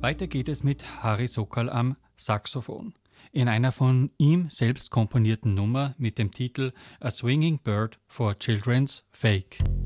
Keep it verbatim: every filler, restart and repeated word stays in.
Weiter geht es mit Harry Sokal am Saxophon. In einer von ihm selbst komponierten Nummer mit dem Titel A Swinging Bird for Children's Fake.